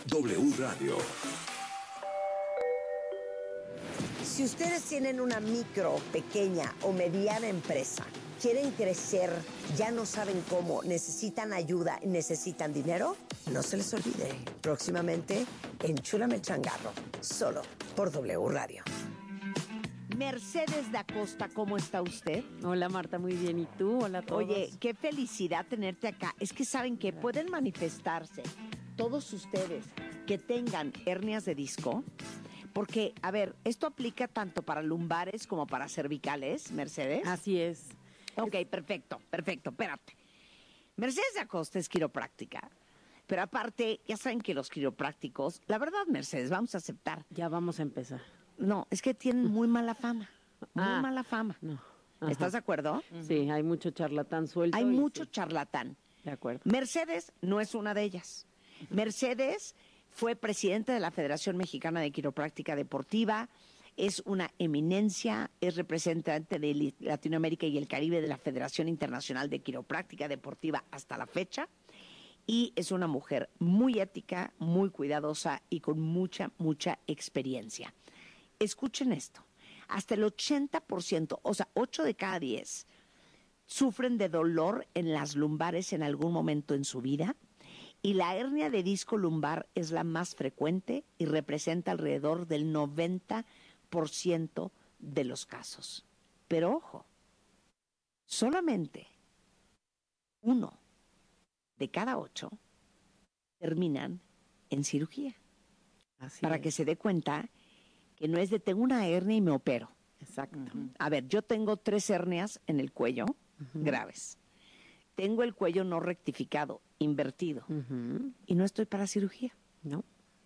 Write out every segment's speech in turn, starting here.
W Radio. Si ustedes tienen una micro, pequeña o mediana empresa, quieren crecer, ya no saben cómo, necesitan ayuda, necesitan dinero, no se les olvide. Próximamente, Enchúlame el Changarro, solo por W Radio. Mercedes da Costa, ¿cómo está usted? Hola Marta, muy bien. ¿Y tú? Hola a todos. Oye, qué felicidad tenerte acá. Es que saben que pueden manifestarse todos ustedes que tengan hernias de disco, porque, a ver, esto aplica tanto para lumbares como para cervicales, Mercedes. Así es. Ok, perfecto, espérate. Mercedes Acosta es quiropráctica, pero aparte, ya saben que los quiroprácticos, la verdad, Mercedes, vamos a aceptar. Ya vamos a empezar. No, es que tienen muy mala fama, mala fama. No. Ajá. ¿Estás de acuerdo? Sí, hay mucho charlatán suelto. Hay mucho charlatán. De acuerdo. Mercedes no es una de ellas. Mercedes fue presidenta de la Federación Mexicana de Quiropráctica Deportiva, es una eminencia, es representante de Latinoamérica y el Caribe de la Federación Internacional de Quiropráctica Deportiva hasta la fecha, y es una mujer muy ética, muy cuidadosa y con mucha experiencia. Escuchen esto, hasta el 80%, o sea, 8 de cada 10, sufren de dolor en las lumbares en algún momento en su vida, y la hernia de disco lumbar es la más frecuente y representa alrededor del 90% de los casos. Pero ojo, solamente 1 de cada 8 terminan en cirugía. Para que se dé cuenta que no es de tengo una hernia y me opero. Exacto. A ver, yo tengo 3 hernias en el cuello, graves. Tengo el cuello no rectificado, invertido, y no estoy para cirugía. No.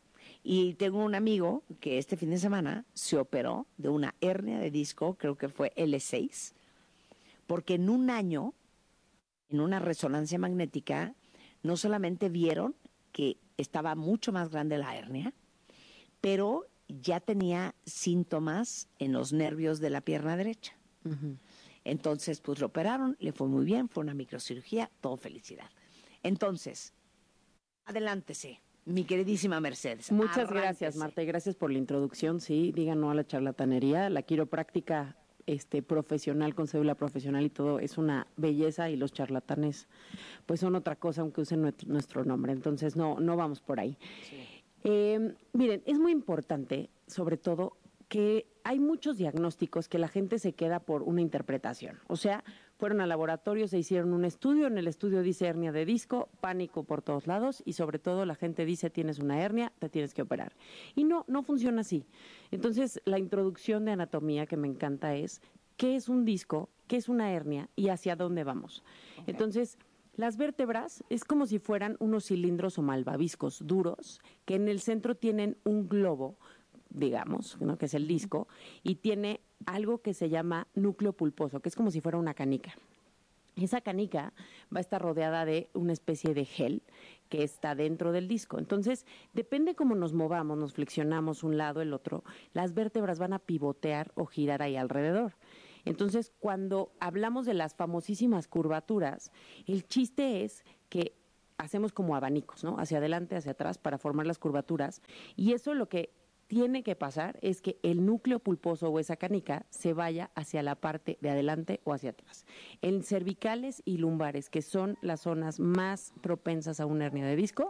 Y tengo un amigo que este fin de semana se operó de una hernia de disco, creo que fue L6, porque en un año, en una resonancia magnética, no solamente vieron que estaba mucho más grande la hernia, pero ya tenía síntomas en los nervios de la pierna derecha. Entonces, pues lo operaron, le fue muy bien, fue una microcirugía, todo felicidad. Entonces, adelántese, mi queridísima Mercedes. Muchas gracias, Marta, y gracias por la introducción. Sí, digan no a la charlatanería. La quiropráctica profesional, con cédula profesional y todo, es una belleza, y los charlatanes pues son otra cosa, aunque usen nuestro nombre. Entonces, no vamos por ahí. Sí. Miren, es muy importante, sobre todo, que hay muchos diagnósticos que la gente se queda por una interpretación. O sea, fueron al laboratorio, se hicieron un estudio, en el estudio dice hernia de disco, pánico por todos lados, y sobre todo la gente dice tienes una hernia, te tienes que operar. Y no funciona así. Entonces, la introducción de anatomía que me encanta es qué es un disco, qué es una hernia y hacia dónde vamos. Okay. Entonces, las vértebras es como si fueran unos cilindros o malvaviscos duros que en el centro tienen un globo, digamos, ¿no?, que es el disco, y tiene algo que se llama núcleo pulposo, que es como si fuera una canica. Esa canica va a estar rodeada de una especie de gel que está dentro del disco. Entonces, depende cómo nos movamos, nos flexionamos un lado, el otro, las vértebras van a pivotear o girar ahí alrededor. Entonces, cuando hablamos de las famosísimas curvaturas, el chiste es que hacemos como abanicos, ¿no? Hacia adelante, hacia atrás, para formar las curvaturas, y eso lo que tiene que pasar es que el núcleo pulposo o esa canica se vaya hacia la parte de adelante o hacia atrás. En cervicales y lumbares, que son las zonas más propensas a una hernia de disco,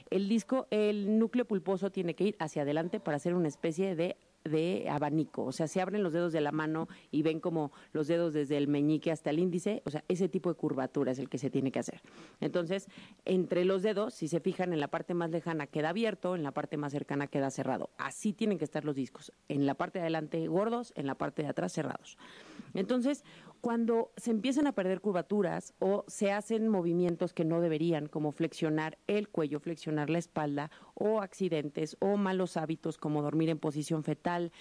el núcleo pulposo tiene que ir hacia adelante para hacer una especie de abanico. O sea, se abren los dedos de la mano y ven como los dedos desde el meñique hasta el índice. O sea, ese tipo de curvatura es el que se tiene que hacer. Entonces, entre los dedos, si se fijan, en la parte más lejana queda abierto, en la parte más cercana queda cerrado. Así tienen que estar los discos. En la parte de adelante gordos, en la parte de atrás cerrados. Entonces, cuando se empiezan a perder curvaturas o se hacen movimientos que no deberían, como flexionar el cuello, flexionar la espalda, o accidentes o malos hábitos como dormir en posición fetal,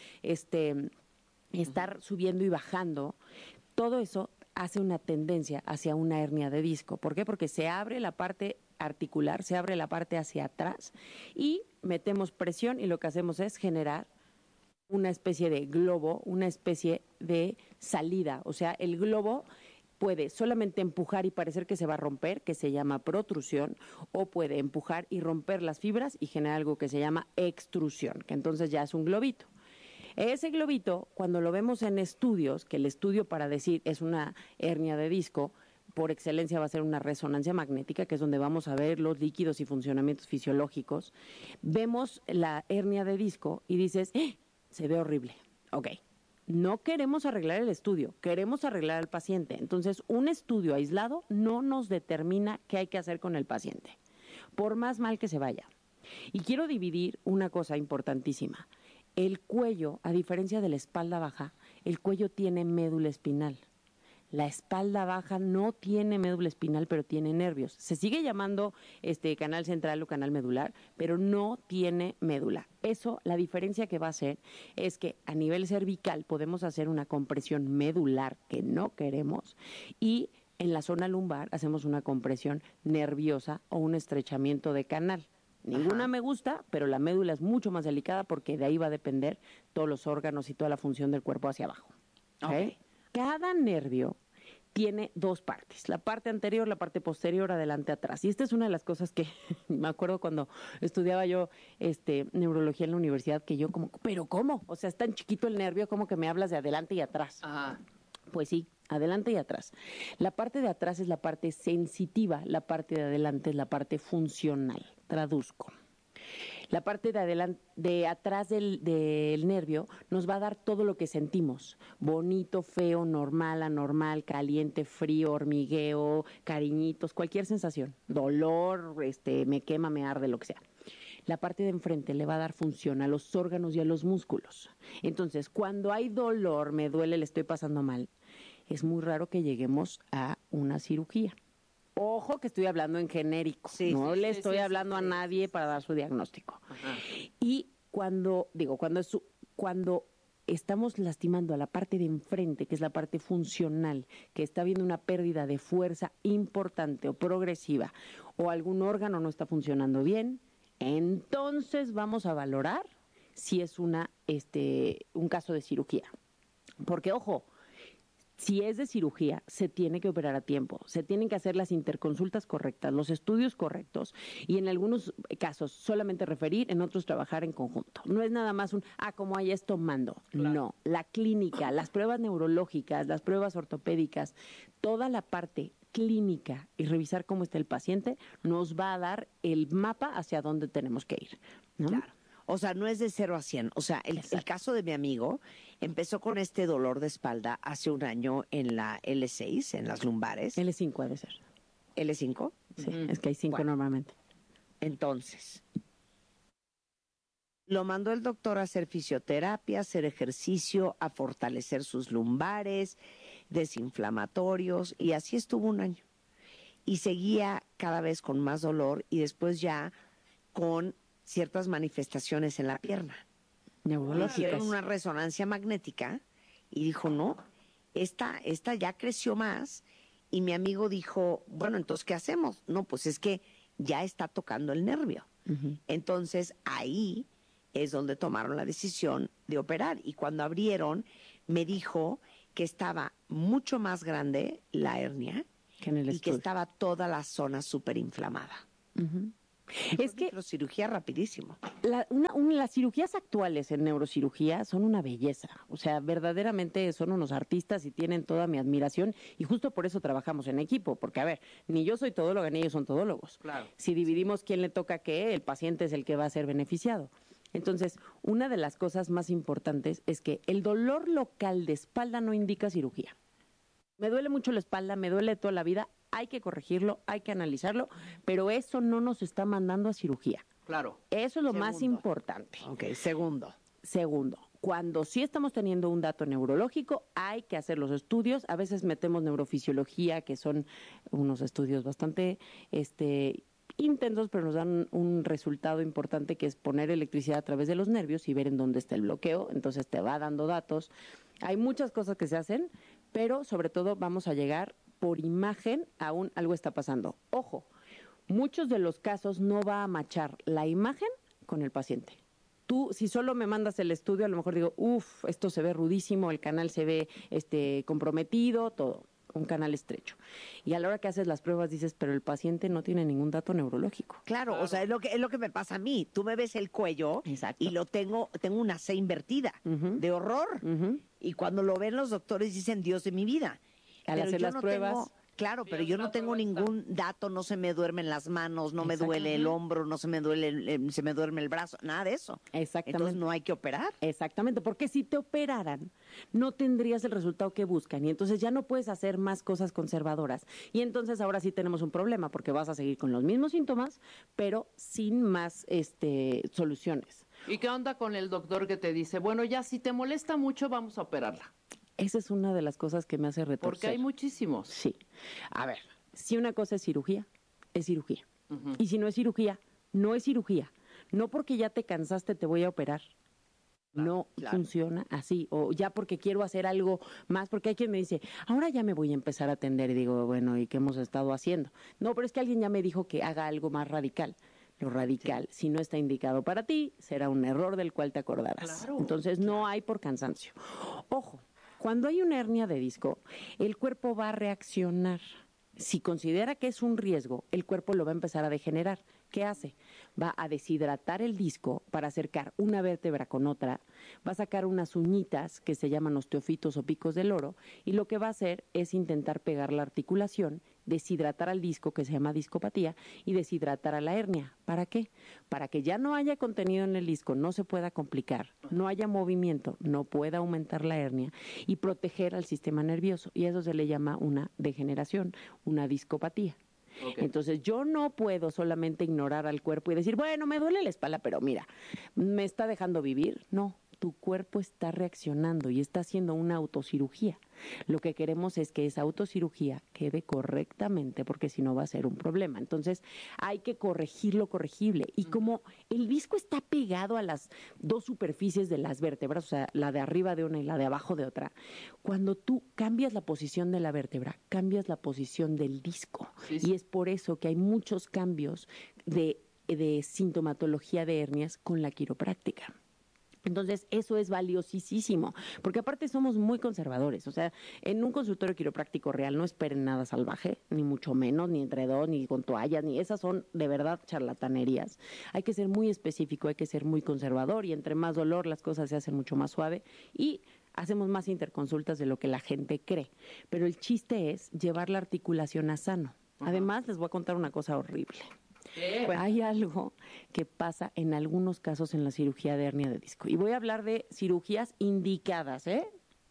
estar subiendo y bajando, todo eso hace una tendencia hacia una hernia de disco. ¿Por qué? Porque se abre la parte articular, se abre la parte hacia atrás y metemos presión, y lo que hacemos es generar una especie de globo, una especie de salida. O sea, el globo puede solamente empujar y parecer que se va a romper, que se llama protrusión, o puede empujar y romper las fibras y generar algo que se llama extrusión, que entonces ya es un globito. Ese globito, cuando lo vemos en estudios, que el estudio para decir es una hernia de disco, por excelencia va a ser una resonancia magnética, que es donde vamos a ver los líquidos y funcionamientos fisiológicos, vemos la hernia de disco y dices, se ve horrible. Ok, no queremos arreglar el estudio, queremos arreglar al paciente. Entonces, un estudio aislado no nos determina qué hay que hacer con el paciente, por más mal que se vaya. Y quiero dividir una cosa importantísima. El cuello, a diferencia de la espalda baja, el cuello tiene médula espinal. La espalda baja no tiene médula espinal, pero tiene nervios. Se sigue llamando canal central o canal medular, pero no tiene médula. Eso, la diferencia que va a hacer es que a nivel cervical podemos hacer una compresión medular que no queremos y en la zona lumbar hacemos una compresión nerviosa o un estrechamiento de canal. Ninguna me gusta, pero la médula es mucho más delicada porque de ahí va a depender todos los órganos y toda la función del cuerpo hacia abajo. ¿Okay? Cada nervio tiene dos partes, la parte anterior, la parte posterior, adelante, atrás. Y esta es una de las cosas que me acuerdo cuando estudiaba yo neurología en la universidad, que yo como, ¿pero cómo? O sea, es tan chiquito el nervio, como que me hablas de adelante y atrás. Ajá. Pues sí, adelante y atrás. La parte de atrás es la parte sensitiva, la parte de adelante es la parte funcional. Traduzco. La parte de atrás del nervio nos va a dar todo lo que sentimos. Bonito, feo, normal, anormal, caliente, frío, hormigueo, cariñitos, cualquier sensación. Dolor, me quema, me arde, lo que sea. La parte de enfrente le va a dar función a los órganos y a los músculos. Entonces, cuando hay dolor, me duele, le estoy pasando mal, es muy raro que lleguemos a una cirugía. Ojo que estoy hablando en genérico, no le estoy hablando a nadie para dar su diagnóstico. Ajá. Y cuando estamos lastimando a la parte de enfrente, que es la parte funcional, que está habiendo una pérdida de fuerza importante o progresiva, o algún órgano no está funcionando bien, entonces vamos a valorar si es un caso de cirugía. Porque, ojo, si es de cirugía, se tiene que operar a tiempo, se tienen que hacer las interconsultas correctas, los estudios correctos y en algunos casos solamente referir, en otros trabajar en conjunto. No es nada más como hay esto, mando. Claro. No, la clínica, las pruebas neurológicas, las pruebas ortopédicas, toda la parte clínica y revisar cómo está el paciente nos va a dar el mapa hacia dónde tenemos que ir, ¿no? Claro. O sea, no es de 0 a 100. O sea, el caso de mi amigo empezó con este dolor de espalda hace un año en la L6, en las lumbares. L5 ha de ser. ¿L5? Sí, es que hay 5 normalmente. Entonces, lo mandó el doctor a hacer fisioterapia, a hacer ejercicio, a fortalecer sus lumbares, desinflamatorios, y así estuvo un año. Y seguía cada vez con más dolor y después ya con ciertas manifestaciones en la pierna. Neurológicas. Una resonancia magnética y dijo, no, esta ya creció más. Y mi amigo dijo, bueno, entonces, ¿qué hacemos? No, pues es que ya está tocando el nervio. Uh-huh. Entonces, ahí es donde tomaron la decisión de operar. Y cuando abrieron, me dijo que estaba mucho más grande la hernia y que estaba toda la zona súper inflamada. Uh-huh. Es que cirugía rapidísimo. Las cirugías actuales en neurocirugía son una belleza. O sea, verdaderamente son unos artistas y tienen toda mi admiración. Y justo por eso trabajamos en equipo. Porque, a ver, ni yo soy todóloga ni ellos son todólogos. Claro. Si dividimos quién le toca qué, el paciente es el que va a ser beneficiado. Entonces, una de las cosas más importantes es que el dolor local de espalda no indica cirugía. Me duele mucho la espalda, me duele toda la vida, hay que corregirlo, hay que analizarlo, pero eso no nos está mandando a cirugía. Claro. Eso es lo más importante. Ok, segundo, cuando sí estamos teniendo un dato neurológico, hay que hacer los estudios. A veces metemos neurofisiología, que son unos estudios bastante intensos, pero nos dan un resultado importante, que es poner electricidad a través de los nervios y ver en dónde está el bloqueo. Entonces te va dando datos. Hay muchas cosas que se hacen, pero sobre todo vamos a llegar por imagen a algo está pasando. Ojo, muchos de los casos no va a machar la imagen con el paciente. Tú, si solo me mandas el estudio, a lo mejor digo, esto se ve rudísimo, el canal se ve comprometido, todo. un canal estrecho. Y a la hora que haces las pruebas dices, pero el paciente no tiene ningún dato neurológico. Claro, o sea, es lo que me pasa a mí. Tú me ves el cuello Exacto. y tengo una C invertida, de horror. Y cuando lo ven los doctores dicen, Dios de mi vida. Al Pero hacer yo las no pruebas... tengo, claro, pero yo no tengo ningún dato, no se me duermen las manos, no me duele el hombro, no se me duele, se me duerme el brazo, nada de eso. Exactamente. Entonces no hay que operar. Exactamente, porque si te operaran, no tendrías el resultado que buscan y entonces ya no puedes hacer más cosas conservadoras. Y entonces ahora sí tenemos un problema porque vas a seguir con los mismos síntomas, pero sin más soluciones. ¿Y qué onda con el doctor que te dice, bueno, ya si te molesta mucho, vamos a operarla? Esa es una de las cosas que me hace retorcer. Porque hay muchísimos. Sí. A ver, si una cosa es cirugía, es cirugía. Y si no es cirugía, no es cirugía. No porque ya te cansaste te voy a operar. No funciona así. O ya porque quiero hacer algo más, porque hay quien me dice, ahora ya me voy a empezar a atender. Y digo, bueno, ¿y qué hemos estado haciendo? No, pero es que alguien ya me dijo que haga algo más radical. Lo radical, si no está indicado para ti, será un error del cual te acordarás. Claro, Entonces no hay por cansancio. Ojo, cuando hay una hernia de disco, el cuerpo va a reaccionar. Si considera que es un riesgo, el cuerpo lo va a empezar a degenerar. ¿Qué hace? Va a deshidratar el disco para acercar una vértebra con otra, va a sacar unas uñitas que se llaman osteofitos o picos del loro, y lo que va a hacer es intentar pegar la articulación, deshidratar al disco, que se llama discopatía, y deshidratar a la hernia. ¿Para qué? Para que ya no haya contenido en el disco, no se pueda complicar, no haya movimiento, no pueda aumentar la hernia, y proteger al sistema nervioso. Y eso se le llama una degeneración, una discopatía. Okay. Entonces yo no puedo solamente ignorar al cuerpo y decir, bueno, me duele la espalda, pero mira, me está dejando vivir. No, tu cuerpo está reaccionando y está haciendo una autocirugía. Lo que queremos es que esa autocirugía quede correctamente, porque si no va a ser un problema. Entonces hay que corregir lo corregible. Y como el disco está pegado a las dos superficies de las vértebras, o sea, la de arriba de una y la de abajo de otra, cuando tú cambias la posición de la vértebra, cambias la posición del disco. Sí, sí. Y es por eso que hay muchos cambios de sintomatología de hernias con la quiropráctica. Entonces, eso es valiosísimo, porque aparte somos muy conservadores. O sea, en un consultorio quiropráctico real no esperen nada salvaje, ni mucho menos, ni entre dos, ni con toallas, ni esas son de verdad charlatanerías. Hay que ser muy específico, hay que ser muy conservador, y entre más dolor las cosas se hacen mucho más suave y hacemos más interconsultas de lo que la gente cree. Pero el chiste es llevar la articulación a sano. Además, les voy a contar una cosa horrible. Hay algo que pasa en algunos casos en la cirugía de hernia de disco. Y voy a hablar de cirugías indicadas, ¿eh?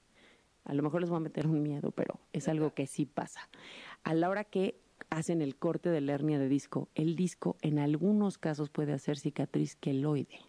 A lo mejor les voy a meter un miedo, pero es algo que sí pasa. A la hora que hacen el corte de la hernia de disco, el disco en algunos casos puede hacer cicatriz queloide.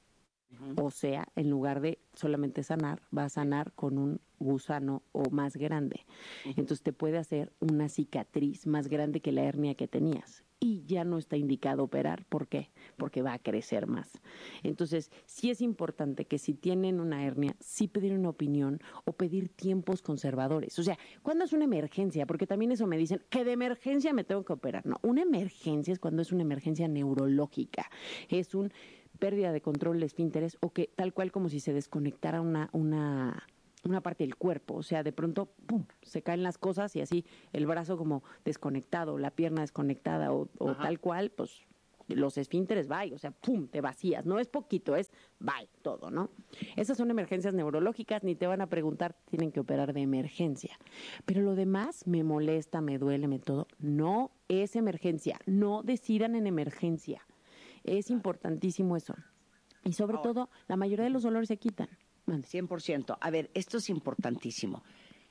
O sea, en lugar de solamente sanar, va a sanar con un gusano o más grande. Entonces te puede hacer una cicatriz más grande que la hernia que tenías. Y ya no está indicado operar. ¿Por qué? Porque va a crecer más. Entonces, sí es importante que si tienen una hernia, sí pedir una opinión o pedir tiempos conservadores. O sea, ¿cuándo es una emergencia? Porque también eso me dicen, que de emergencia me tengo que operar. No, una emergencia es cuando es una emergencia neurológica. Es un pérdida de control de esfínteres o que tal cual como si se desconectara una parte del cuerpo, o sea, de pronto, ¡pum!, se caen las cosas y así el brazo como desconectado, la pierna desconectada o tal cual, pues los esfínteres, bye, o sea, ¡pum!, te vacías, no es poquito, es bye, todo, ¿no? Esas son emergencias neurológicas, ni te van a preguntar, tienen que operar de emergencia. Pero lo demás, me molesta, me duele, me todo, no es emergencia, no decidan en emergencia. Es importantísimo eso. Y sobre todo, la mayoría de los dolores se quitan. 100%. A ver, esto es importantísimo.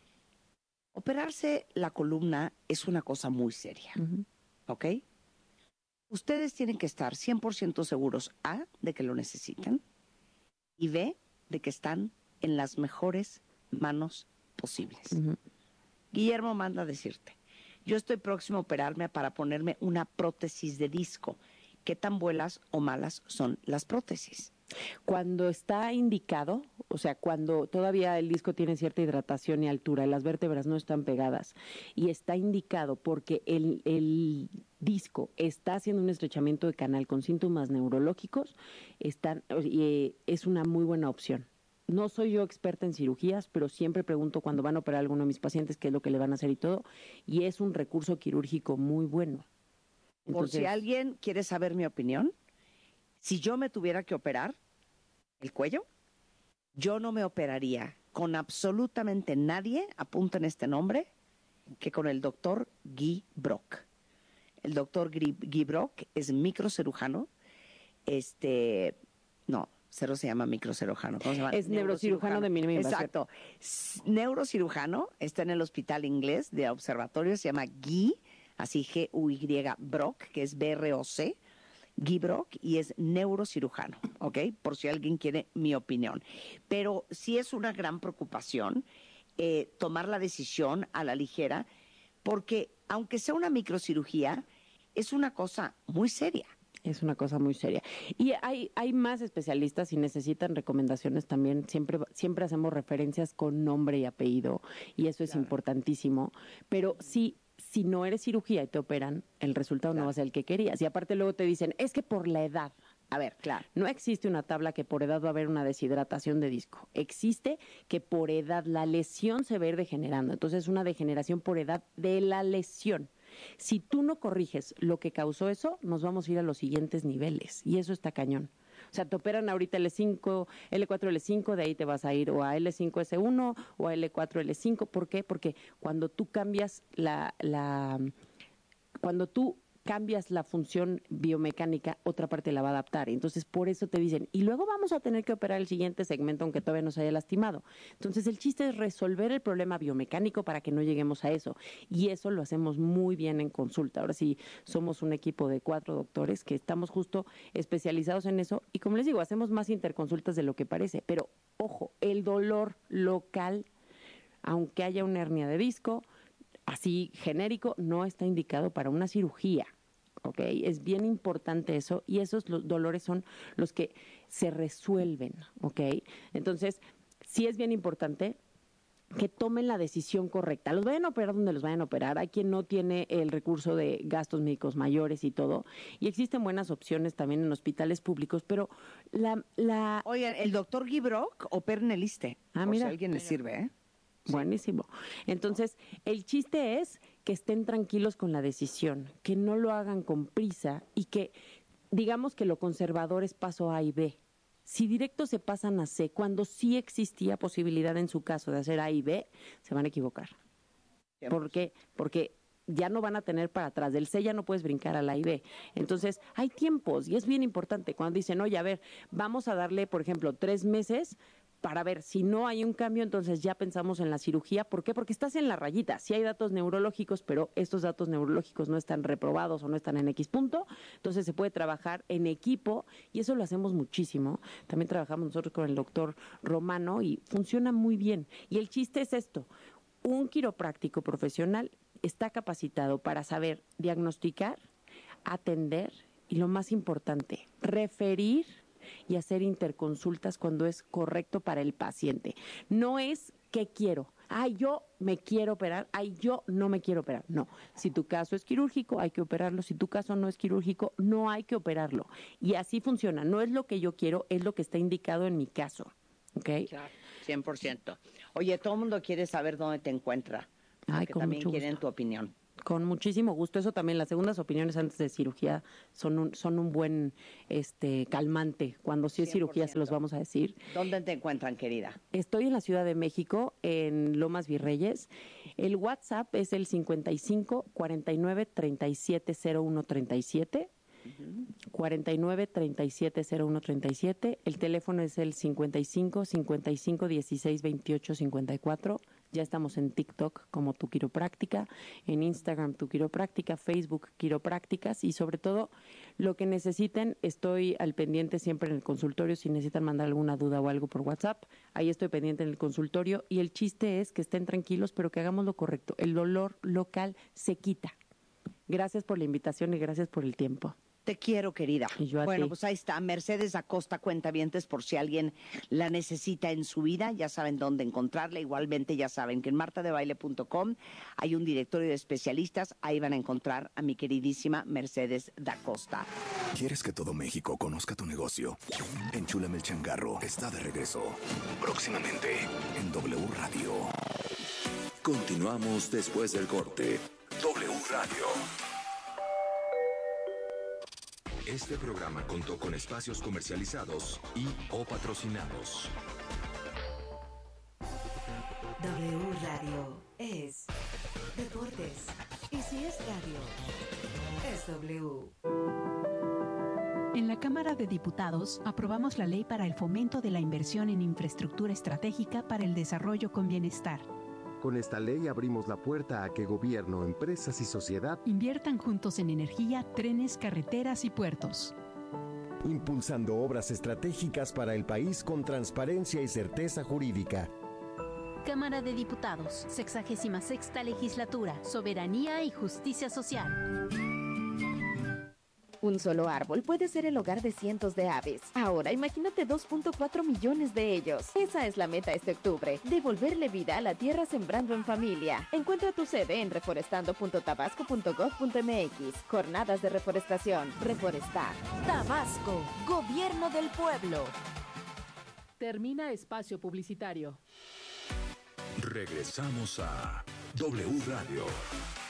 Operarse la columna es una cosa muy seria, ¿ok? Ustedes tienen que estar 100% seguros, A, de que lo necesitan, y B, de que están en las mejores manos posibles. Guillermo manda a decirte, yo estoy próximo a operarme para ponerme una prótesis de disco. ¿Qué tan buenas o malas son las prótesis? Cuando está indicado, o sea, cuando todavía el disco tiene cierta hidratación y altura, las vértebras no están pegadas y está indicado porque el disco está haciendo un estrechamiento de canal con síntomas neurológicos, es una muy buena opción. No soy yo experta en cirugías, pero siempre pregunto cuando van a operar a alguno de mis pacientes qué es lo que le van a hacer y todo, y es un recurso quirúrgico muy bueno. Por si alguien quiere saber mi opinión, si yo me tuviera que operar el cuello, yo no me operaría con absolutamente nadie, apunten este nombre, que con el doctor Guy Brock. El doctor Guy Brock es microcirujano, no, cero se llama microcirujano. ¿Cómo se llama? Es neurocirujano de mínima invasión. Exacto. Neurocirujano, está en el hospital inglés de observatorio, se llama Guy, así G-U-Y Brock, que es B-R-O-C, Guy Brock, y es neurocirujano, ¿ok? Por si alguien quiere mi opinión. Pero sí es una gran preocupación tomar la decisión a la ligera, porque aunque sea una microcirugía, es una cosa muy seria. Es una cosa muy seria. Y hay más especialistas y necesitan recomendaciones también. Siempre hacemos referencias con nombre y apellido, y eso es importantísimo. Pero si no eres cirugía y te operan, el resultado no va a ser el que querías. Y aparte luego te dicen, es que por la edad. A ver, claro, no existe una tabla que por edad va a haber una deshidratación de disco. Existe que por edad la lesión se va a ir degenerando. Entonces, una degeneración por edad de la lesión. Si tú no corriges lo que causó eso, nos vamos a ir a los siguientes niveles. Y eso está cañón. O sea, te operan ahorita L5, L4, L5, de ahí te vas a ir o a L5S1 o a L4, L5. ¿Por qué? Porque cuando tú cambias cuando tú cambias la función biomecánica, otra parte la va a adaptar. Entonces, por eso te dicen, y luego vamos a tener que operar el siguiente segmento, aunque todavía no se haya lastimado. Entonces, el chiste es resolver el problema biomecánico para que no lleguemos a eso. Y eso lo hacemos muy bien en consulta. Ahora sí, somos un equipo de 4 doctores que estamos justo especializados en eso. Y como les digo, hacemos más interconsultas de lo que parece. Pero, ojo, el dolor local, aunque haya una hernia de disco, así genérico, no está indicado para una cirugía, ¿ok? Es bien importante eso, y esos dolores son los que se resuelven, ¿ok? Entonces, sí es bien importante que tomen la decisión correcta. Los vayan a operar donde los vayan a operar. Hay quien no tiene el recurso de gastos médicos mayores y todo, y existen buenas opciones también en hospitales públicos, pero Oigan, el doctor Guy Brock opera en el ISSSTE, por mira, si a alguien le sirve, ¿eh? Sí. Buenísimo. Entonces, el chiste es que estén tranquilos con la decisión, que no lo hagan con prisa y que, digamos que lo conservador es paso A y B. Si directo se pasan a C, cuando sí existía posibilidad en su caso de hacer A y B, se van a equivocar. ¿Por qué? Porque ya no van a tener para atrás. Del C ya no puedes brincar al A y B. Entonces, hay tiempos y es bien importante cuando dicen, oye, a ver, vamos a darle, por ejemplo, 3 meses para ver si no hay un cambio, entonces ya pensamos en la cirugía. ¿Por qué? Porque estás en la rayita. Sí hay datos neurológicos, pero estos datos neurológicos no están reprobados o no están en X punto. Entonces se puede trabajar en equipo y eso lo hacemos muchísimo. También trabajamos nosotros con el doctor Romano y funciona muy bien. Y el chiste es esto. Un quiropráctico profesional está capacitado para saber diagnosticar, atender y, lo más importante, referir y hacer interconsultas cuando es correcto para el paciente. No es ¿qué quiero? Ay, yo me quiero operar, ay, yo no me quiero operar. No, si tu caso es quirúrgico, hay que operarlo. Si tu caso no es quirúrgico, no hay que operarlo. Y así funciona. No es lo que yo quiero, es lo que está indicado en mi caso. ¿Ok? Claro, 100%. Oye, todo el mundo quiere saber dónde te encuentra. Ay, Que con también mucho quieren gusto. tu opinión. Con muchísimo gusto. Eso también, las segundas opiniones antes de cirugía son un buen calmante. Cuando sí es cirugía 100%. se los vamos a decir. ¿Dónde te encuentran, querida? Estoy en la Ciudad de México, en Lomas Virreyes. El WhatsApp es el 55 49 37 01 37. 49 37 01 37. El teléfono es el 55 55 16 28 54. Ya estamos en TikTok como Tu Quiropráctica, en Instagram Tu Quiropráctica, Facebook Quiroprácticas, y sobre todo lo que necesiten, estoy al pendiente siempre en el consultorio. Si necesitan mandar alguna duda o algo por WhatsApp, ahí estoy pendiente en el consultorio, y el chiste es que estén tranquilos, pero que hagamos lo correcto. El dolor local se quita. Gracias por la invitación y gracias por el tiempo. Te quiero, querida. Y yo a Bueno, ti. pues ahí está, Mercedes Acosta, cuentavientes, por si alguien la necesita en su vida, ya saben dónde encontrarla. Igualmente ya saben que en martadebaile.com hay un directorio de especialistas, ahí van a encontrar a mi queridísima Mercedes Acosta. ¿Quieres que todo México conozca tu negocio? Enchúlame el changarro está de regreso. Próximamente en W Radio. Continuamos después del corte. W Radio. Este programa contó con espacios comercializados y o patrocinados. W Radio es deportes. Y si es radio, es W. En la Cámara de Diputados aprobamos la ley para el fomento de la inversión en infraestructura estratégica para el desarrollo con bienestar. Con esta ley abrimos la puerta a que gobierno, empresas y sociedad Inviertan juntos en energía, trenes, carreteras y puertos. impulsando obras estratégicas para el país con transparencia y certeza jurídica. Cámara de Diputados, 66ª Legislatura, Soberanía y Justicia Social. Un solo árbol puede ser el hogar de cientos de aves. Ahora imagínate 2.4 millones de ellos. Esa es la meta este octubre, devolverle vida a la tierra sembrando en familia. Encuentra tu sede en reforestando.tabasco.gov.mx. Jornadas de reforestación. Reforestar. Tabasco, Gobierno del Pueblo. Termina espacio publicitario. Regresamos a W Radio.